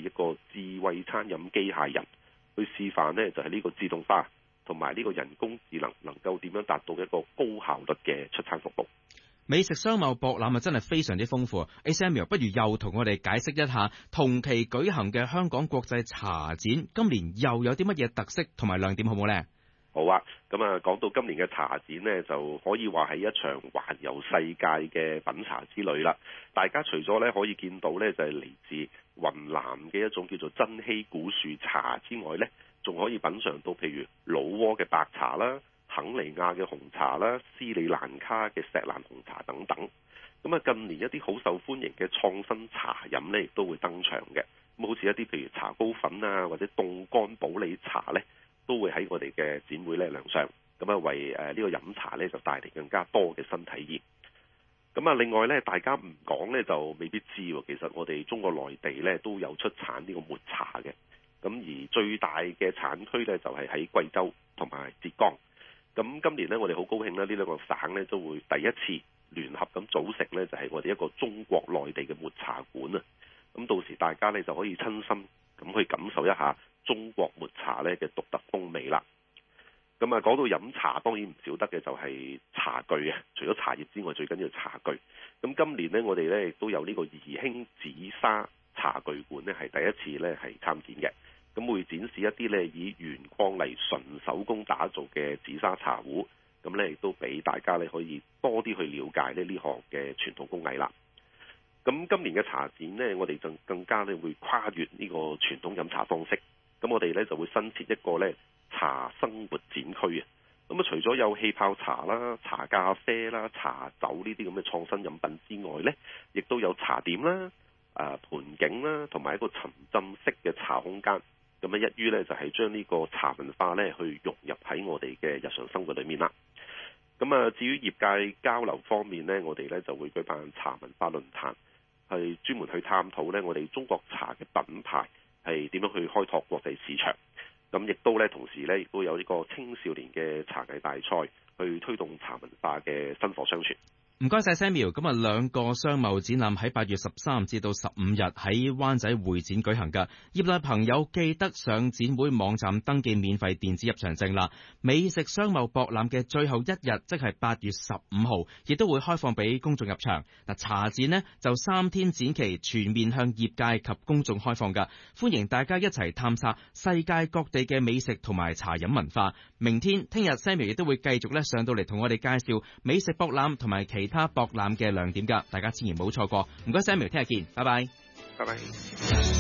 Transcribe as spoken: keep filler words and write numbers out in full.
一個智慧餐飲機械人去示範呢，就係呢個自動化同埋呢個人工智能能夠點樣達到一個高效率嘅出餐服務。 美食商貿博覽啊，真係非常之豐富。A Samuel，不如又同我哋解釋一下同期舉行嘅香港國際茶展，今年又有啲乜嘢特色同埋亮點，好唔好呢？ 好啊，咁啊，講到今年嘅茶展呢，就可以話係一場環遊世界嘅品茶之旅啦。大家除咗咧可以見到呢，就係嚟自雲南嘅一種叫做珍稀古樹茶之外呢，仲可以品嚐到譬如老撾嘅白茶啦、肯尼亞嘅紅茶啦、斯里蘭卡嘅錫蘭紅茶等等。咁啊，近年一啲好受歡迎嘅創新茶飲呢，亦都會登場嘅。咁好似一啲譬如茶膏粉啊，或者凍乾普洱茶呢，都會喺我哋嘅展會咧亮相。咁啊，為誒呢個飲茶呢，就帶嚟更加多嘅新體驗。咁啊，另外呢，大家唔講呢，就未必知喎。其實我哋中國內地呢，都有出產呢個抹茶嘅。咁而最大嘅產區呢，就係喺貴州同埋浙江。咁今年呢，我哋好高興呢，呢兩個省呢，都會第一次聯合咁組成呢，就係我哋一個中國內地嘅抹茶館啊！咁到時大家呢，就可以親身咁去感受一下中國抹茶呢嘅獨特風味啦。咁啊，講到飲茶，當然唔少得嘅就係茶具啊！除咗茶葉之外，最緊要茶具。咁今年呢，我哋呢亦都有呢個宜興紫砂茶具館呢，係第一次呢係參展嘅。咁會展示一啲咧以原礦泥純手工打造嘅紫砂茶壺，咁咧亦都俾大家咧可以多啲去了解咧呢項嘅傳統工藝啦。咁今年嘅茶展呢，我哋就更加咧會跨越呢個傳統飲茶方式，咁我哋咧就會新設一個咧茶生活展區啊。咁啊，除咗有氣泡茶啦、茶咖啡啦、茶酒呢啲咁嘅創新飲品之外咧，亦都有茶點啦、啊盤景啦，同埋一個沉浸式嘅茶空間。咁啊，一於咧就係將呢個茶文化咧去融入喺我哋嘅日常生活裏面啦。咁啊，至於業界交流方面呢，我哋咧就會舉辦茶文化論壇，係專門去探討咧我哋中國茶嘅品牌係點樣去開拓國際市場。咁亦都咧同時咧亦都有呢個青少年嘅茶藝大賽，去推動茶文化嘅薪火相傳。 唔該晒 Samuel， 咁啊兩個商貿展覽喺八月十三至到十五日喺灣仔會展舉行㗎，業內朋友記得上展會網站登記免費電子入場證啦。美食商貿博覽嘅最後一日，即係八月十五號，亦都會開放俾公眾入場。嗱，茶展呢就三天展期，全面向業界及公眾開放㗎，歡迎大家一齊探索世界各地嘅美食同埋茶飲文化。明天、聽日 Samuel 亦都會繼續咧上到嚟同我哋介紹美食博覽同埋其其他博覽嘅亮點㗎，大家千祈唔好錯過。唔該 Samuel，聽日見，拜拜。 拜拜。